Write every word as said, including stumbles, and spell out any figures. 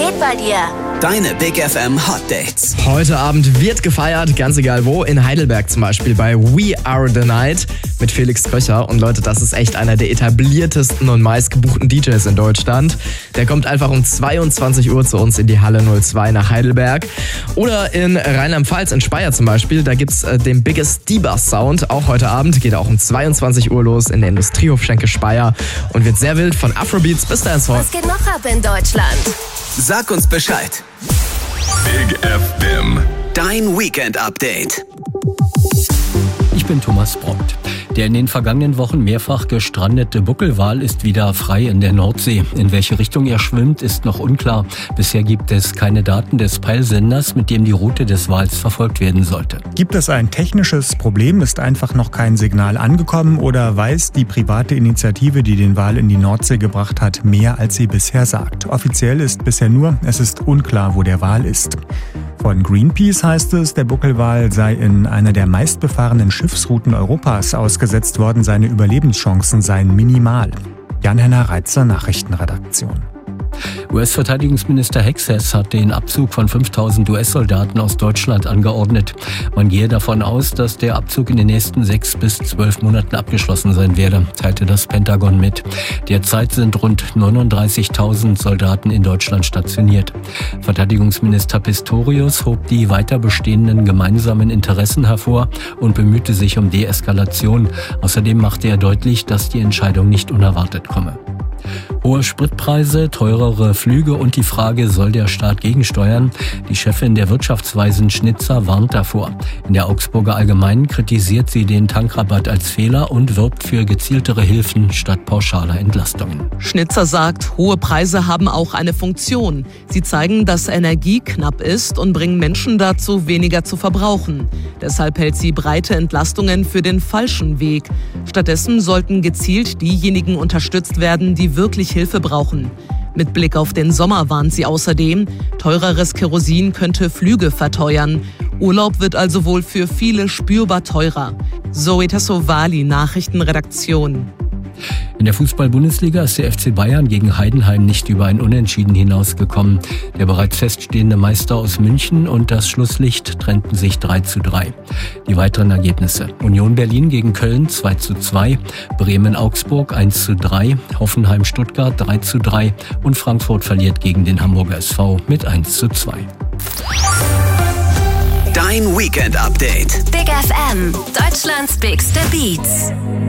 geht bei dir? Deine Big F M Hot Dates. Heute Abend wird gefeiert, ganz egal wo, in Heidelberg zum Beispiel bei We Are The Night mit Felix Kröcher. Und Leute, das ist echt einer der etabliertesten und meistgebuchten D Js in Deutschland. Der kommt einfach um zweiundzwanzig Uhr zu uns in die Halle null zwei nach Heidelberg. Oder in Rheinland-Pfalz, in Speyer zum Beispiel, da gibt's äh, den Biggest D-Bass Sound. Auch heute Abend geht er auch um zweiundzwanzig Uhr los in der Industriehof Schenke Speyer und wird sehr wild von Afrobeats bis Dancehall. Was geht noch ab in Deutschland? Sag uns Bescheid. Big F M. Dein Weekend-Update. Ich bin Thomas Brockt. Der in den vergangenen Wochen mehrfach gestrandete Buckelwal ist wieder frei in der Nordsee. In welche Richtung er schwimmt, ist noch unklar. Bisher gibt es keine Daten des Peilsenders, mit dem die Route des Wals verfolgt werden sollte. Gibt es ein technisches Problem? Ist einfach noch kein Signal angekommen? Oder weiß die private Initiative, die den Wal in die Nordsee gebracht hat, mehr als sie bisher sagt? Offiziell ist bisher nur, es ist unklar, wo der Wal ist. Von Greenpeace heißt es, der Buckelwal sei in einer der meistbefahrenen Schiffsrouten Europas ausgesetzt worden. Seine Überlebenschancen seien minimal. Jan-Henner Reitzer, Nachrichtenredaktion. U S-Verteidigungsminister Hexes hat den Abzug von fünftausend U S-Soldaten aus Deutschland angeordnet. Man gehe davon aus, dass der Abzug in den nächsten sechs bis zwölf Monaten abgeschlossen sein werde, teilte das Pentagon mit. Derzeit sind rund neununddreißigtausend Soldaten in Deutschland stationiert. Verteidigungsminister Pistorius hob die weiter bestehenden gemeinsamen Interessen hervor und bemühte sich um Deeskalation. Außerdem machte er deutlich, dass die Entscheidung nicht unerwartet komme. Hohe Spritpreise, teurere Flüge und die Frage, soll der Staat gegensteuern? Die Chefin der Wirtschaftsweisen Schnitzer warnt davor. In der Augsburger Allgemeinen kritisiert sie den Tankrabatt als Fehler und wirbt für gezieltere Hilfen statt pauschaler Entlastungen. Schnitzer sagt, hohe Preise haben auch eine Funktion. Sie zeigen, dass Energie knapp ist und bringen Menschen dazu, weniger zu verbrauchen. Deshalb hält sie breite Entlastungen für den falschen Weg. Stattdessen sollten gezielt diejenigen unterstützt werden, die wirklich Hilfe brauchen. Mit Blick auf den Sommer warnt sie außerdem, teureres Kerosin könnte Flüge verteuern. Urlaub wird also wohl für viele spürbar teurer. Zoe Tassovali, Nachrichtenredaktion. In der Fußball-Bundesliga ist der F C Bayern gegen Heidenheim nicht über ein Unentschieden hinausgekommen. Der bereits feststehende Meister aus München und das Schlusslicht trennten sich drei zu drei. Die weiteren Ergebnisse: Union Berlin gegen Köln zwei zu zwei, Bremen-Augsburg eins zu drei, Hoffenheim-Stuttgart drei zu drei und Frankfurt verliert gegen den Hamburger S V mit eins zu zwei. Dein Weekend-Update. Big F M, Deutschlands bigste Beats.